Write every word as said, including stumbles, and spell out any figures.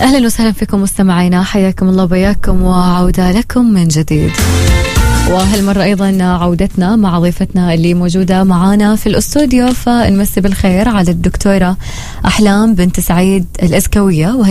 أهلا وسهلا فيكم مستمعينا، حياكم الله وبياكم وعودة لكم من جديد. وهالمرة أيضا عودتنا مع ضيفتنا اللي موجودة معانا في الأستوديو، فنمسي بالخير على الدكتورة أحلام بنت سعيد الأزكوية، وهي